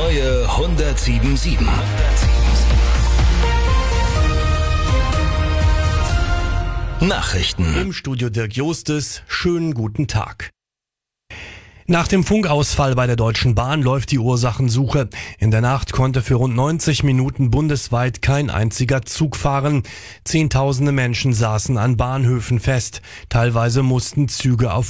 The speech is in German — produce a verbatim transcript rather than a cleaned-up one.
neue hundertsieben Komma sieben. Nachrichten. Im Studio Dirk Justes. Schönen guten Tag. Nach dem Funkausfall bei der Deutschen Bahn läuft die Ursachensuche. In der Nacht konnte für rund neunzig Minuten bundesweit kein einziger Zug fahren. Zehntausende Menschen saßen an Bahnhöfen fest. Teilweise mussten Züge auf